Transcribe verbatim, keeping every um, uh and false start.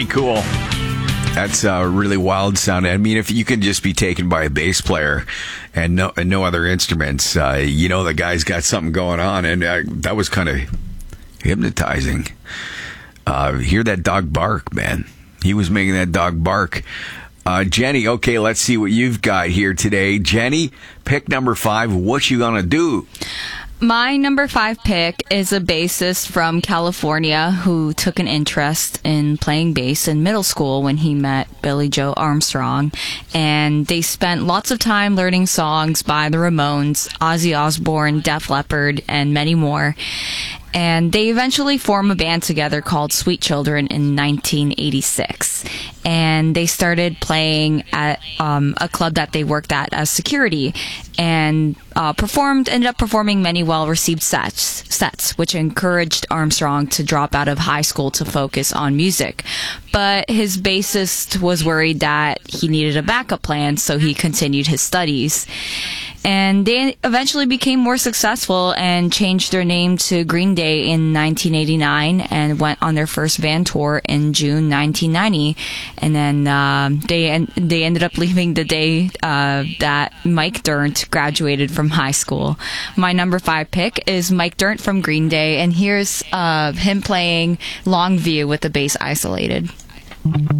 pretty cool. That's a really wild sound. I mean, if you can just be taken by a bass player and no and no other instruments, uh, you know the guy's got something going on, and uh, that was kind of hypnotizing. Uh, hear that dog bark, man. He was making that dog bark. Uh, Jenny, okay, let's see what you've got here today. Jenny, pick number five. What you gonna do? My number five pick is a bassist from California who took an interest in playing bass in middle school when he met Billy Joe Armstrong. And they spent lots of time learning songs by the Ramones, Ozzy Osbourne, Def Leppard, and many more. And they eventually formed a band together called Sweet Children in nineteen eighty-six. And they started playing at um, a club that they worked at as security, and uh, performed, ended up performing many well-received sets, sets, which encouraged Armstrong to drop out of high school to focus on music. But his bassist was worried that he needed a backup plan, so he continued his studies. And they eventually became more successful and changed their name to Green Day in nineteen eighty-nine and went on their first van tour in June nineteen ninety. And then uh, they en- they ended up leaving the day uh, that Mike Dirnt graduated from high school. My number five pick is Mike Dirnt from Green Day, and here's uh, him playing Long View with the bass isolated.